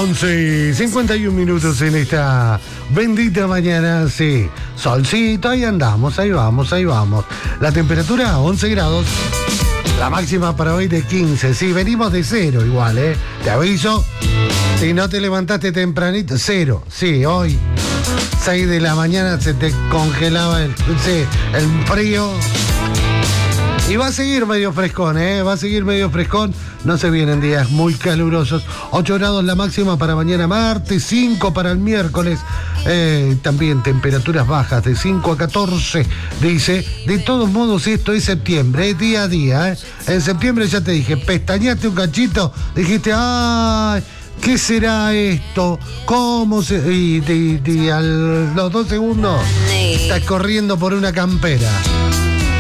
11:51 en esta bendita mañana, sí. Solcito, ahí andamos, ahí vamos. La temperatura 11 grados. La máxima para hoy de 15. Sí, venimos de 0 igual, ¿eh? Te aviso. Si no te levantaste tempranito, 0. Sí, hoy 6 de la mañana se te congelaba el frío. Y va a seguir medio frescón, ¿eh? No se vienen días muy calurosos. 8 grados la máxima para mañana martes, 5 para el miércoles. También temperaturas bajas de 5 a 14, dice. De todos modos, esto es septiembre, es día a día, ¿eh? En septiembre ya te dije, pestañaste un cachito, dijiste, ¡ay! ¿Qué será esto? ¿Cómo se...? Y a los 2 segundos estás corriendo por una campera.